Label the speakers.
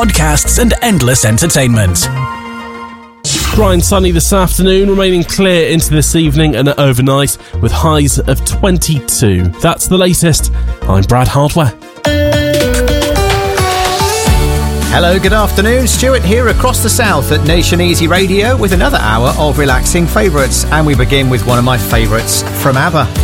Speaker 1: podcasts and endless entertainment.
Speaker 2: Dry and sunny this afternoon, remaining clear into this evening and overnight with highs of 22. That's the latest. I'm Brad Hardware.
Speaker 3: Hello, good afternoon. Stuart here across the south at Nation Easy Radio with another hour of relaxing favourites. And we begin with one of my favourites from ABBA.